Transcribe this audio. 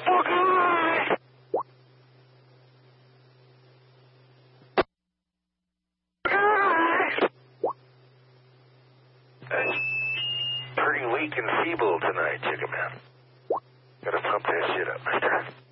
Pretty weak and feeble tonight, Chicken Man. Gotta pump that shit up, mister.